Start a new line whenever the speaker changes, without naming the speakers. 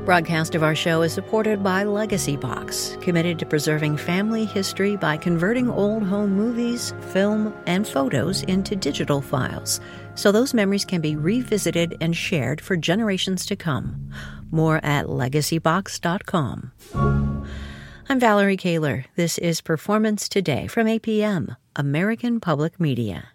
broadcast of our show is supported by Legacy Box, committed to preserving family history by converting old home movies, film, and photos into digital files, so those memories can be revisited and shared for generations to come. More at legacybox.com. I'm Valerie Kaler. This is Performance Today from APM, American Public Media.